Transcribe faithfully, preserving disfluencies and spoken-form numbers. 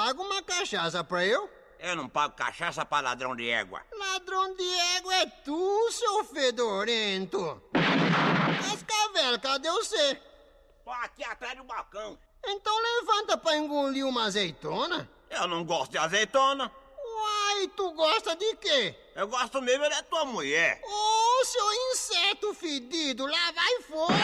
paga uma cachaça pra eu? Eu não pago cachaça pra ladrão de égua. Ladrão de égua é tu, seu fedorento. Cascavel, cadê você? Tô aqui atrás do balcão. Então levanta pra engolir uma azeitona. Eu não gosto de azeitona. Uai, tu gosta de quê? Eu gosto mesmo é da tua mulher. Ô, seu inseto fedido, lá vai fora.